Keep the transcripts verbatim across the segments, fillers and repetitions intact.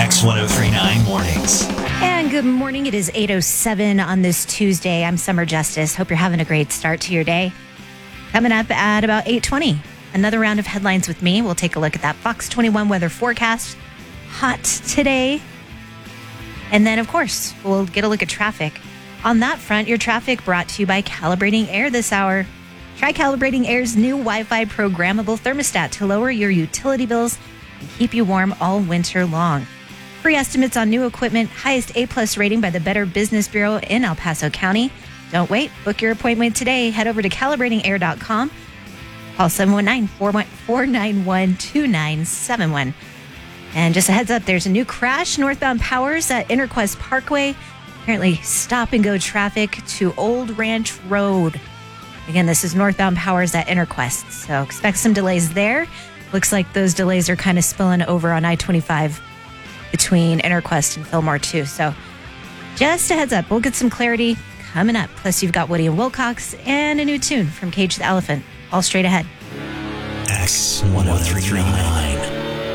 X ten thirty-nine Mornings. And good morning. It is eight oh seven on this Tuesday. I'm Summer Justice. Hope you're having a great start to your day. Coming up at about eight twenty, another round of headlines with me. We'll take a look at that Fox twenty-one weather forecast. Hot today. And then, of course, we'll get a look at traffic. On that front, your traffic brought to you by Calibrating Air this hour. Try Calibrating Air's new Wi-Fi programmable thermostat to lower your utility bills and keep you warm all winter long. Free estimates on new equipment, highest A-plus rating by the Better Business Bureau in El Paso County. Don't wait. Book your appointment today. Head over to calibrating air dot com. Call seven one nine, four nine one, two nine seven one. And just a heads up, there's a new crash northbound Powers at Interquest Parkway. Apparently stop and go traffic to Old Ranch Road. Again, this is northbound Powers at Interquest. So expect some delays there. Looks like those delays are kind of spilling over on I twenty-five between Interquest and Fillmore too. So just a heads up, we'll get some clarity coming up. Plus you've got Woody and Wilcox and a new tune from Cage the Elephant. All straight ahead. X ten thirty-nine.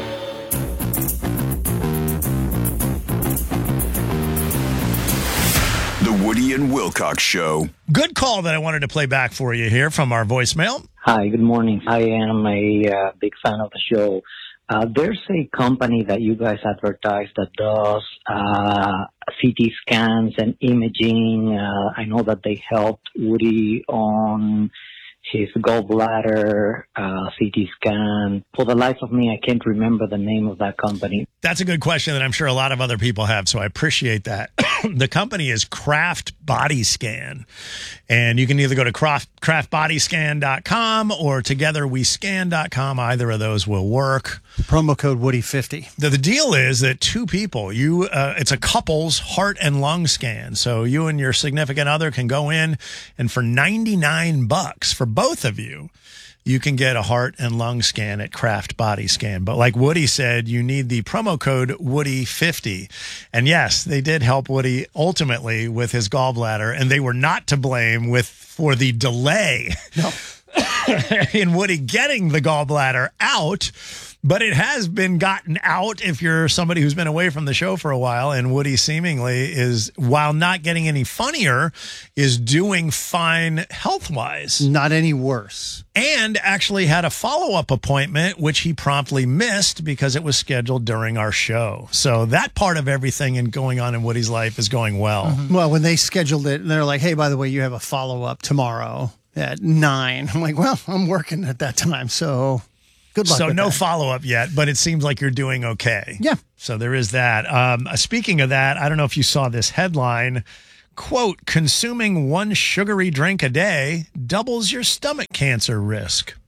The Woody and Wilcox Show. Good call that I wanted to play back for you here from our voicemail. Hi, good morning. I am a uh, big fan of the show. Uh, there's a company that you guys advertise that does uh, C T scans and imaging. Uh, I know that they helped Woody on his gallbladder uh, C T scan. For the life of me, I can't remember the name of that company. That's a good question that I'm sure a lot of other people have, so I appreciate that. The company is Craft Body Scan, and you can either go to craft craft body scan dot com or together we scan dot com. Either of those will work. Promo code Woody fifty. The, the deal is that two people, you uh, it's a couple's heart and lung scan. So you and your significant other can go in, and for ninety-nine bucks for both of you, you can get a heart and lung scan at Craft Body Scan. But like Woody said, you need the promo code Woody fifty. And yes, they did help Woody ultimately with his gallbladder, and they were not to blame with for the delay No. in Woody getting the gallbladder out. But it has been gotten out if you're somebody who's been away from the show for a while. And Woody seemingly is, while not getting any funnier, is doing fine health-wise. Not any worse. And actually had a follow-up appointment, which he promptly missed because it was scheduled during our show. So that part of everything and going on in Woody's life is going well. Mm-hmm. Well, when they scheduled it, and they're like, hey, by the way, you have a follow-up tomorrow at nine. I'm like, well, I'm working at that time, so... Good luck so with no that. follow-up yet, but it seems like you're doing okay. Yeah. So there is that. Um, speaking of that, I don't know if you saw this headline. Quote, consuming one sugary drink a day doubles your stomach cancer risk.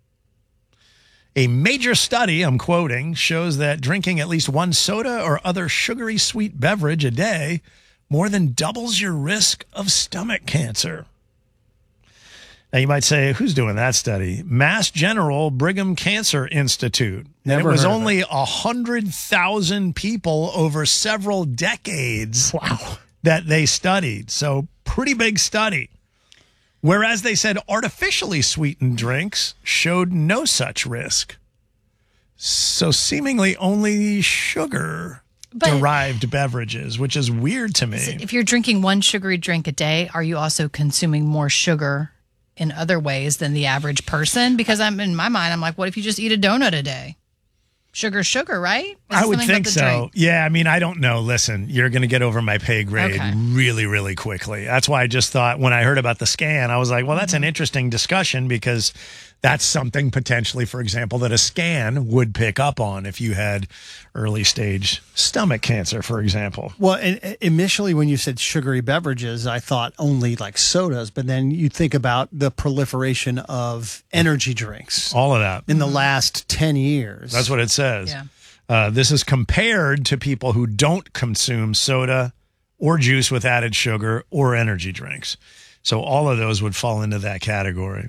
A major study, I'm quoting, shows that drinking at least one soda or other sugary sweet beverage a day more than doubles your risk of stomach cancer. Now, you might say, who's doing that study? Mass General Brigham Cancer Institute. Never and it was heard of only it. one hundred thousand people over several decades Wow. that they studied. So pretty big study. Whereas they said artificially sweetened drinks showed no such risk. So seemingly only sugar But- derived beverages, which is weird to me. If you're drinking one sugary drink a day, are you also consuming more sugar in other ways than the average person? Because I'm in my mind, I'm like, what if you just eat a donut a day? Sugar, sugar, right? Is I would something about think the so. drink? Yeah, I mean, I don't know. Listen, you're going to get over my pay grade Okay. really, really quickly. That's why I just thought when I heard about the scan, I was like, well, that's Mm-hmm. an interesting discussion because that's something potentially, for example, that a scan would pick up on if you had early stage stomach cancer, for example. Well, and initially when you said sugary beverages, I thought only like sodas, but then you think about the proliferation of energy drinks All of that. in the last ten years. That's what it says. Yeah. Uh, this is compared to people who don't consume soda or juice with added sugar or energy drinks. So all of those would fall into that category.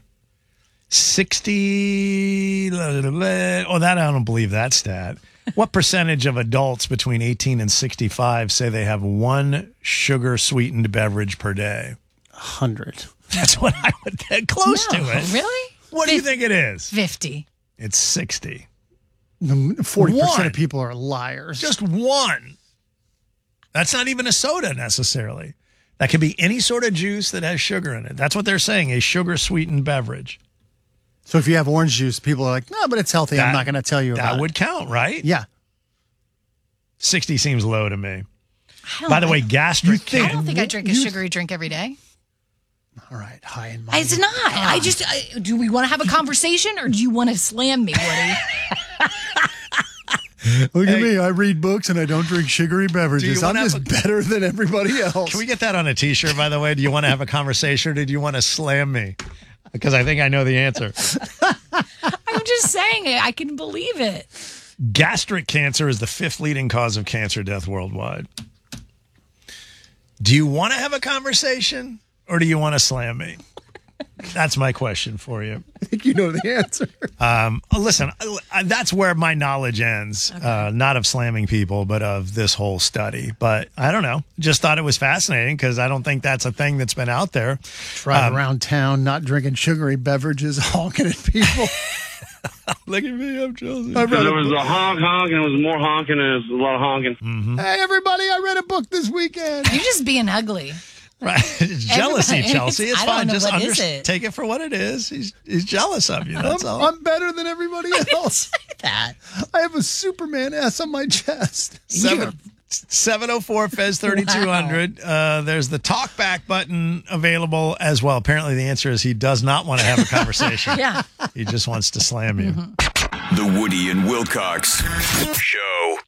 sixty, oh, that I don't believe that stat. What percentage of adults between eighteen and sixty-five say they have one sugar sweetened beverage per day? one hundred. That's what I would think. Close No, to it. really? What do you Fif- think it is? fifty. It's sixty. forty percent One. of people are liars. Just one. That's not even a soda necessarily. That could be any sort of juice that has sugar in it. That's what they're saying, a sugar-sweetened beverage. So if you have orange juice, people are like, no, but it's healthy. I'm That- not going to tell you about That it. would count, right? Yeah. sixty seems low to me. I don't By the know. way, gastric think- I can- don't think I drink a You- sugary drink every day. All right. High and mighty. It's not. I just, I, do we want to have a conversation or do you want to slam me, Woody? Look at me. I read books and I don't drink sugary beverages. I'm wanna just have a- better than everybody else. Can we get that on a t-shirt, by the way? Do you want to have a conversation or do you want to slam me? Because I think I know the answer. I'm just saying it. I can believe it. Gastric cancer is the fifth leading cause of cancer death worldwide. Do you want to have a conversation or do you want to slam me? That's my question for you. I think you know the answer. Um, listen, uh, that's where my knowledge ends. Uh, not of slamming people, but of this whole study. But I don't know. Just thought it was fascinating because I don't think that's a thing that's been out there. Driving Um, around town, not drinking sugary beverages, honking at people. Look at me, I'm Chelsea. I read There a was book. a honk honk and it was more honking and it was a lot of honking. Hey, everybody, I read a book this weekend. You're just being ugly. Right. It's jealousy, Everybody- Chelsea. It's I don't fine. know, Just what under- is it? take it for what it is. He's he's jealous of you. That's I'm, all. I'm better than everybody else. That. I have a Superman ass on my chest. Seven, seven oh four Fez thirty-two hundred. Uh, there's the talk back button available as well. Apparently, the answer is he does not want to have a conversation. Yeah. He just wants to slam you. The Woody and Wilcox Show.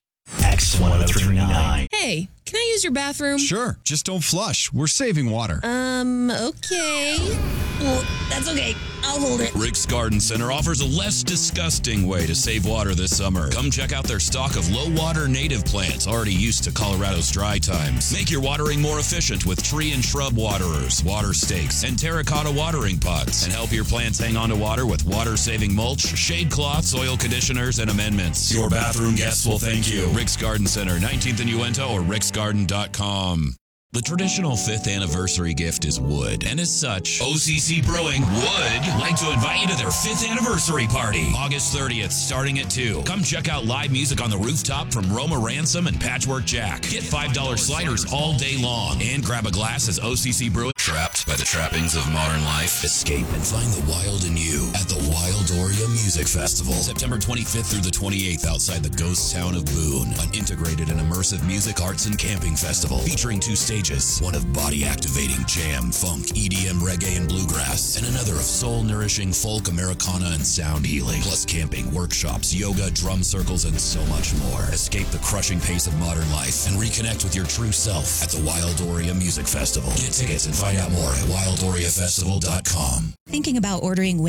X one oh three point nine. Hey, can I use your bathroom? Sure, just don't flush. We're saving water. Um, okay. Well, that's okay. I'll hold it. Rick's Garden Center offers a less disgusting way to save water this summer. Come check out their stock of low-water native plants already used to Colorado's dry times. Make your watering more efficient with tree and shrub waterers, water stakes, and terracotta watering pots. And help your plants hang on to water with water-saving mulch, shade cloths, oil conditioners, and amendments. Your bathroom guests will thank you. Rick's Garden Center, nineteenth and Uinta, or ricks garden dot com. The traditional fifth anniversary gift is wood, and as such, O C C Brewing would like to invite you to their fifth anniversary party, August thirtieth, starting at two. Come check out live music on the rooftop from Roma Ransom and Patchwork Jack. Get five dollar sliders all day long, and grab a glass as O C C Brewing. Trapped by the trappings of modern life? Escape and find the wild in you at the Wildoria Music Festival, September twenty-fifth through the twenty-eighth outside the ghost town of Boone. An integrated and immersive music, arts, and camping festival featuring two stages. One of body-activating jam, funk, E D M, reggae, and bluegrass, and another of soul-nourishing folk, Americana, and sound healing. Plus camping, workshops, yoga, drum circles, and so much more. Escape the crushing pace of modern life and reconnect with your true self at the Wildoria Music Festival. Get tickets and find out more at wildoria festival dot com. Thinking about ordering